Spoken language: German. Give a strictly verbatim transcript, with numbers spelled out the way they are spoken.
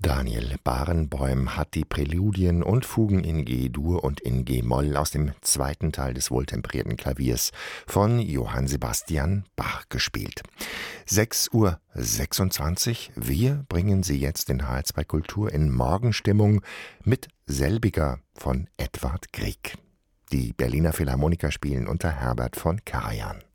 Daniel Barenboim hat die Präludien und Fugen in G-Dur und in G-Moll aus dem zweiten Teil des wohltemperierten Klaviers von Johann Sebastian Bach gespielt. sechs Uhr sechsundzwanzig. Wir bringen Sie jetzt in H R zwei Kultur in Morgenstimmung mit Selbiger von Edvard Grieg. Die Berliner Philharmoniker spielen unter Herbert von Karajan.